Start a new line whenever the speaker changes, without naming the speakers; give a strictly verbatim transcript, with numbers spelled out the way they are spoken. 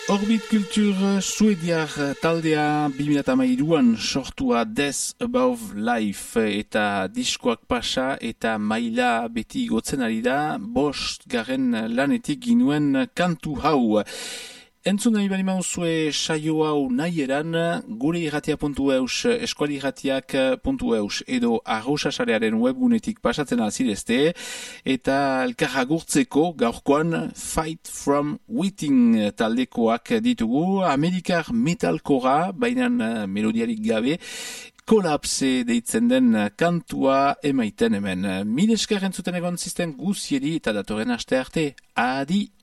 Orbit Culture suediar taldea bi mila hamairuan sortua Death Above Life eta diskoak pasa eta maila beti igotzen ari da bost garren lanetik ginuen kantu hau. Entzun nahi bali mauzue saio hau nahi eran, gure irratia puntu eus, eskuali irratiak puntu eus, edo arrosasarearen webgunetik pasatzen alzirezte, eta elkarragurtzeko gaurkoan Fight from Waiting taldekoak ditugu, Amerikar metalkora, bainan melodiarik gabe, kolapse deitzen den kantua emaiten hemen. Mil esker entzuten egon zisten guzieri eta datoren aste arte, adi!